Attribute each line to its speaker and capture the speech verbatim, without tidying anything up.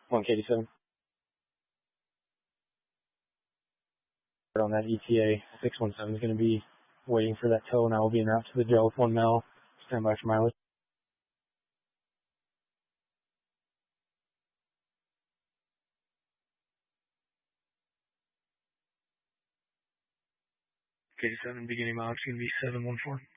Speaker 1: one K D seven. On that E T A six one seven is going to be waiting for that tow, and I will be en route to the jail with one mil. Stand by for mileage. K D seven beginning mileage is going to be seven one four.